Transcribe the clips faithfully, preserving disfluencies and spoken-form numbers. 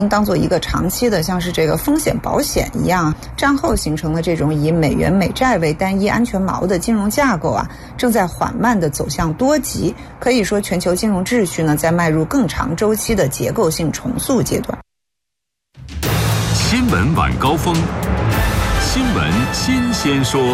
当做一个长期的像是这个风险保险一样，战后形成的这种以美元美债为单一安全锚的金融架构啊，正在缓慢地走向多极，可以说全球金融秩序呢在迈入更长周期的结构性重塑阶段。 新闻晚高峰，新闻新鲜说。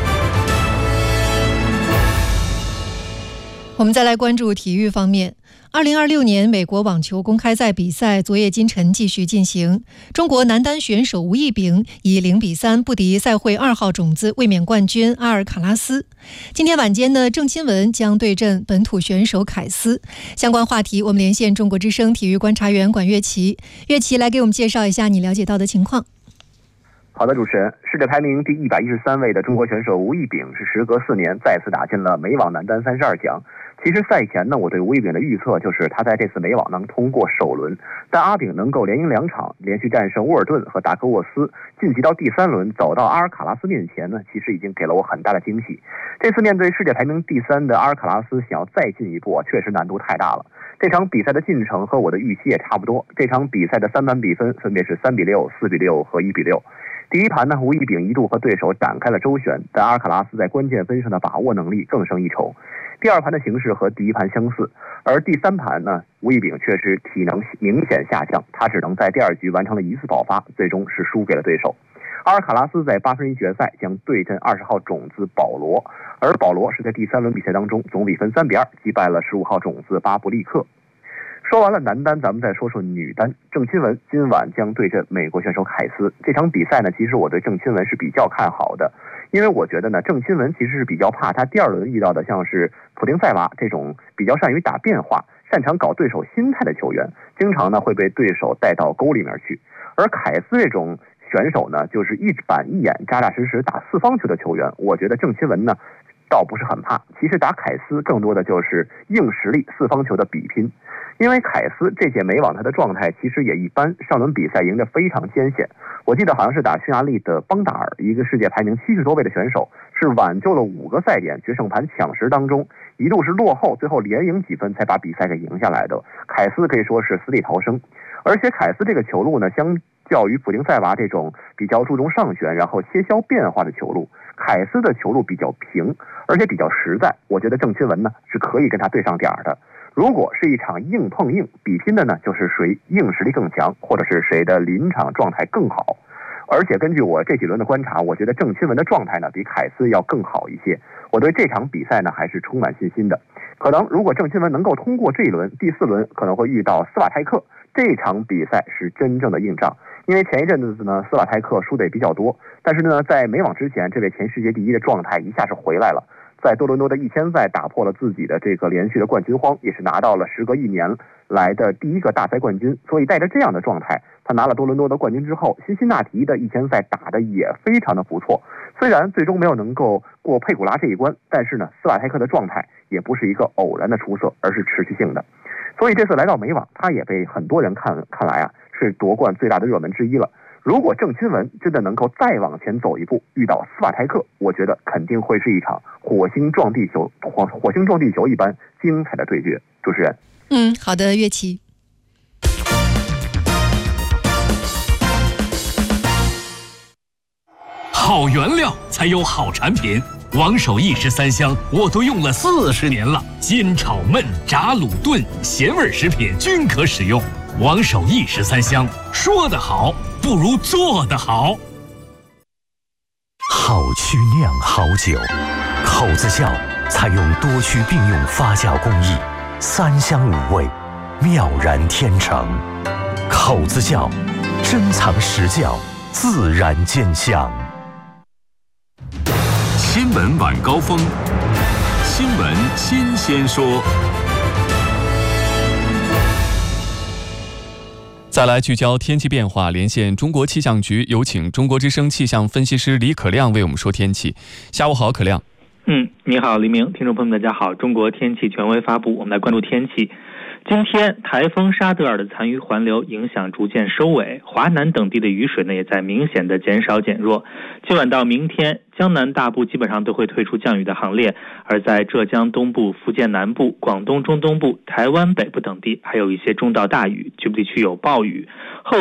我们再来关注体育方面。二零二六年美国网球公开赛比赛昨夜今晨继续进行，中国男单选手吴亦丙以零比三不敌赛会二号种子卫冕冠军阿尔卡拉斯。今天晚间呢，郑钦文将对阵本土选手凯斯。相关话题我们连线中国之声体育观察员管乐琪，乐琪来给我们介绍一下你了解到的情况。 好的，主持人，世界排名第一百一十三位的中国选手吴亦丙是时隔四年再次打进了美网男单三十二强。其实赛前呢，我对吴亦丙的预测就是他在这次美网能通过首轮，但阿丙能够连赢两场，连续战胜沃尔顿和达科沃斯，晋级到第三轮，走到阿尔卡拉斯面前呢，其实已经给了我很大的惊喜。这次面对世界排名第三的阿尔卡拉斯，想要再进一步啊，确实难度太大了。这场比赛的进程和我的预期也差不多，这场比赛的三盘比分分别是三比六、四比六和一比六。第一盘呢，吴亦丙一度和对手展开了周旋，但阿尔卡拉斯在关键分上的把握能力更胜一筹。第二盘的形势和第一盘相似，而第三盘呢，吴亦丙却是体能明显下降，他只能在第二局完成了一次爆发，最终是输给了对手。阿尔卡拉斯在八分之一决赛将对阵二十号种子保罗，而保罗是在第三轮比赛当中总比分三比二击败了十五号种子巴布利克。说完了男单，咱们再说说女单。郑钦文今晚将对阵美国选手凯斯。这场比赛呢，其实我对郑钦文是比较看好的，因为我觉得呢，郑钦文其实是比较怕他第二轮遇到的像是普丁塞娃这种比较善于打变化、擅长搞对手心态的球员，经常呢会被对手带到沟里面去。而凯斯这种选手呢，就是一板一眼、扎扎实实打四方球的球员，我觉得郑钦文呢倒不是很怕。其实打凯斯更多的就是硬实力四方球的比拼。因为凯斯这届美网他的状态其实也一般，上轮比赛赢得非常艰险。我记得好像是打匈牙利的邦达尔，一个世界排名七十多位的选手，是挽救了五个赛点，决胜盘抢十当中一度是落后，最后连赢几分才把比赛给赢下来的。凯斯可以说是死里逃生，而且凯斯这个球路呢，相较于普丁塞娃这种比较注重上旋然后切削变化的球路，凯斯的球路比较平，而且比较实在。我觉得郑钦文呢是可以跟他对上点的。如果是一场硬碰硬比拼的呢，就是谁硬实力更强，或者是谁的临场状态更好。而且根据我这几轮的观察，我觉得郑钦文的状态呢比凯斯要更好一些。我对这场比赛呢还是充满信心的。可能如果郑钦文能够通过这一轮，第四轮可能会遇到斯瓦泰克，这场比赛是真正的硬仗。因为前一阵子呢，斯瓦泰克输的也比较多，但是呢，在美网之前，这位前世界第一的状态一下是回来了。在多伦多的一千赛打破了自己的这个连续的冠军荒，也是拿到了时隔一年来的第一个大赛冠军。所以带着这样的状态，他拿了多伦多的冠军之后，辛辛那提的一千赛打得也非常的不错。虽然最终没有能够过佩古拉这一关，但是呢，斯瓦泰克的状态也不是一个偶然的出色，而是持续性的。所以这次来到美网，他也被很多人看看来啊是夺冠最大的热门之一了。如果郑钦文真的能够再往前走一步，遇到斯瓦泰克，我觉得肯定会是一场火星撞地球、火火星撞地球一般精彩的对决。主持人， 嗯，好的，乐琪。 好原料才有好产品，王守义十三香我都用了四十年了，煎炒焖炸卤炖咸味食品均可使用。王守义十三香，说得好不如做得好。 好曲酿好酒，口子窖采用多区并用发酵工艺，三香五味，妙然天成。口子窖珍藏实窖，自然见香。 新闻晚高峰，新闻新鲜说。 再来聚焦天气变化，连线中国气象局，有请中国之声气象分析师李可亮为我们说天气。下午好，可亮。 嗯，你好，黎明，听众朋友们，大家好。中国天气权威发布，我们来关注天气。今天台风沙德尔的残余环流影响逐渐收尾，华南等地的雨水呢也在明显的减少减弱。今晚到明天，江南大部基本上都会退出降雨的行列，而在浙江东部、福建南部、广东中东部、台湾北部等地还有一些中到大雨，局部地区有暴雨。后